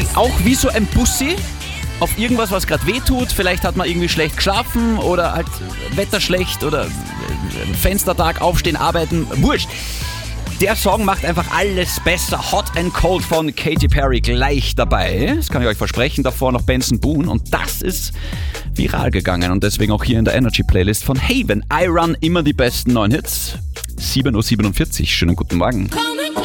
auch wie so ein Bussi auf irgendwas, was gerade wehtut. Vielleicht hat man irgendwie schlecht geschlafen oder halt Wetter schlecht oder Fenstertag, aufstehen, arbeiten, wurscht. Der Song macht einfach alles besser. Hot and Cold von Katy Perry gleich dabei. Das kann ich euch versprechen. Davor noch Benson Boone und das ist viral gegangen und deswegen auch hier in der Energy Playlist von Haven. I Run immer die besten neuen Hits. 7.47 Uhr. Schönen guten Morgen.